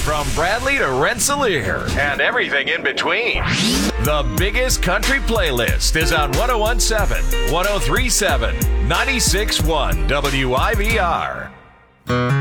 From Bradley to Rensselaer and everything in between. The biggest country playlist is on 1017, 1037, 96.1 WIVR.